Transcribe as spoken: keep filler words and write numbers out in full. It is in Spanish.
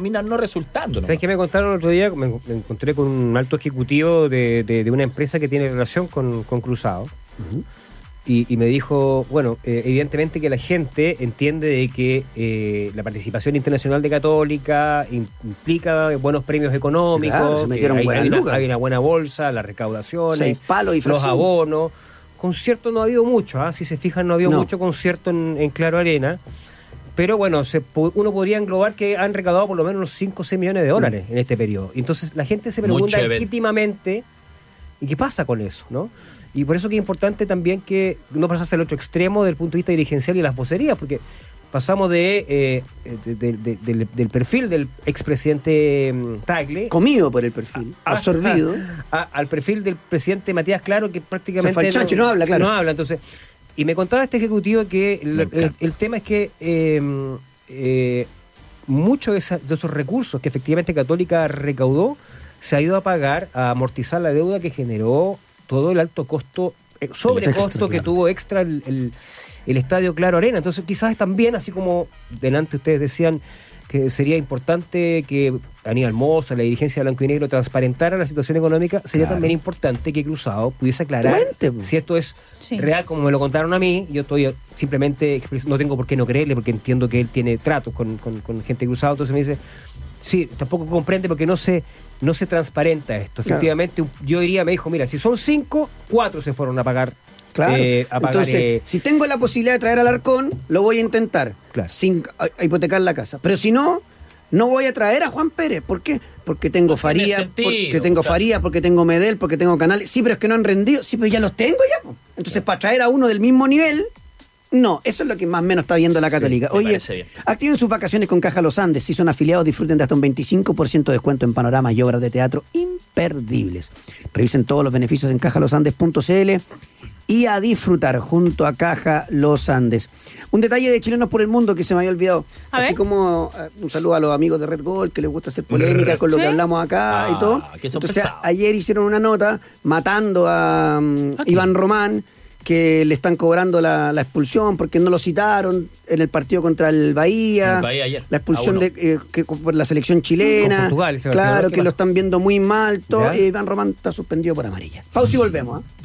terminan no resultando, ¿no? ¿Sabes qué me contaron el otro día? Me, me encontré con un alto ejecutivo de, de, de una empresa que tiene relación con, con Cruzado. Uh-huh. Y, y me dijo, bueno, eh, evidentemente que la gente entiende de que eh, la participación internacional de Católica implica buenos premios económicos, claro, se metieron hay, hay, una, hay una buena bolsa, las recaudaciones, Seis palos y los fracción. abonos. Concierto no ha habido mucho, ¿eh? Si se fijan, no ha habido no. mucho concierto en, en Claro Arena. Pero bueno, se, uno podría englobar que han recaudado por lo menos unos cinco o seis millones de dólares mm. en este periodo. Entonces la gente se pregunta legítimamente, ¿y qué pasa con eso? ¿No? Y por eso que es importante también que no pasase al otro extremo desde el punto de vista dirigencial y las vocerías, porque pasamos de, eh, de, de, de, de del perfil del expresidente Tagle, comido por el perfil, a, absorbido, a, a, al perfil del presidente Matías Claro, que prácticamente se fue el chancho, no, no habla, claro. No habla, entonces. Y me contaba este ejecutivo que el, el, el tema es que eh, eh, muchos de, esa, de esos recursos que efectivamente Católica recaudó se ha ido a pagar, a amortizar la deuda que generó todo el alto costo, eh, sobrecosto extra, que claro. tuvo extra el, el, el Estadio Claro Arena. Entonces quizás también, así como delante ustedes decían que sería importante que Aníbal Mosa, la dirigencia de Blanco y Negro, transparentara la situación económica, sería claro. también importante que Cruzado pudiese aclarar Cuente. si esto es sí. real, como me lo contaron a mí. Yo estoy simplemente, no tengo por qué no creerle, porque entiendo que él tiene tratos con, con, con gente de Cruzado. Entonces me dice, sí, tampoco comprende porque no se, no se transparenta esto. Efectivamente, claro. yo diría, me dijo, mira, si son cinco, cuatro se fueron a pagar. Claro, eh, a pagar, entonces, eh, si tengo la posibilidad de traer al Arcón, lo voy a intentar, claro. sin a, a hipotecar la casa. Pero si no, no voy a traer a Juan Pérez. ¿Por qué? Porque tengo Faría, sentido, porque tengo claro. Faría, porque tengo Medel, porque tengo Canales. Sí, pero es que no han rendido. Sí, pero ya los tengo ya. Entonces, claro. para traer a uno del mismo nivel, no. Eso es lo que más o menos está viendo la Católica. Sí, Oye, activen sus vacaciones con Caja Los Andes. Si son afiliados, disfruten de hasta un veinticinco por ciento de descuento en panoramas y obras de teatro imperdibles. Revisen todos los beneficios en caja los andes punto c l y a disfrutar junto a Caja Los Andes. Un detalle de Chilenos por el Mundo que se me había olvidado. A Así ver. como uh, un saludo a los amigos de Red Gold, que les gusta hacer polémica con lo ¿Sí? que hablamos acá ah, y todo. Entonces pesados. ayer hicieron una nota matando a um, okay. Iván Román, que le están cobrando la, la expulsión porque no lo citaron en el partido contra el Bahía, el Bahía ayer. la expulsión de eh, que, por la selección chilena, Portugal, claro, que lo están viendo muy mal, todo, eh, Iván Román está suspendido por amarilla. Pausa y volvemos, ¿eh?